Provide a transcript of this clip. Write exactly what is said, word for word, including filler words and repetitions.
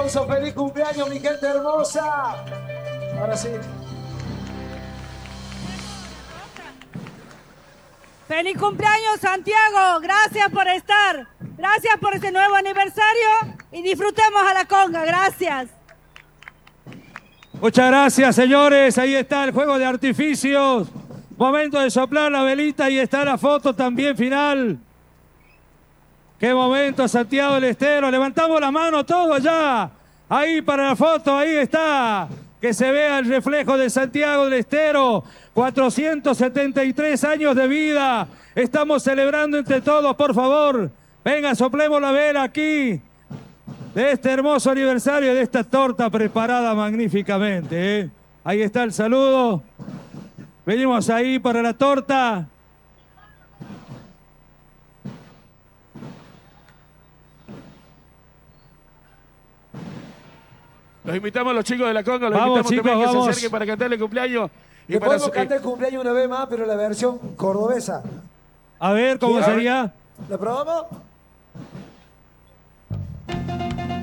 aplauso, feliz cumpleaños, mi gente hermosa. Ahora sí. Feliz cumpleaños, Santiago. Gracias por estar. Gracias por este nuevo aniversario y disfrutemos a la conga. Gracias. Muchas gracias, señores. Ahí está el juego de artificios. Momento de soplar la velita y está la foto también final. Qué momento, Santiago del Estero. Levantamos la mano todos ya. Ahí para la foto, ahí está. Que se vea el reflejo de Santiago del Estero. cuatrocientos setenta y tres años de vida. Estamos celebrando entre todos, por favor. Venga, soplemos la vela aquí. De este hermoso aniversario, de esta torta preparada magníficamente, ¿eh? Ahí está el saludo. Venimos ahí para la torta. Los invitamos a los chicos de la conga, los vamos, invitamos chicos, también que vamos. se acerquen para cantarle el cumpleaños. Y Le para podemos su- cantar el cumpleaños una vez más, pero la versión cordobesa. A ver, ¿cómo ¿Quién? sería? ¿La probamos?